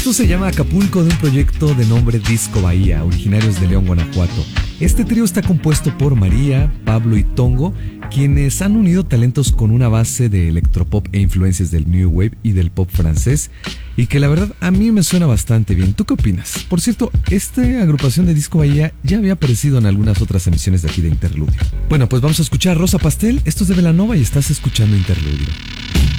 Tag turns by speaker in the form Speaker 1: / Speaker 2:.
Speaker 1: Esto se llama Acapulco, de un proyecto de nombre Disco Bahía, originarios de León, Guanajuato. Este trío está compuesto por María, Pablo y Tongo, quienes han unido talentos con una base de electropop e influencias del New Wave y del pop francés, y que la verdad a mí me suena bastante bien. ¿Tú qué opinas? Por cierto, esta agrupación de Disco Bahía ya había aparecido en algunas otras emisiones de aquí de Interludio. Bueno, pues vamos a escuchar Rosa Pastel, esto es de Belanova y estás escuchando Interludio.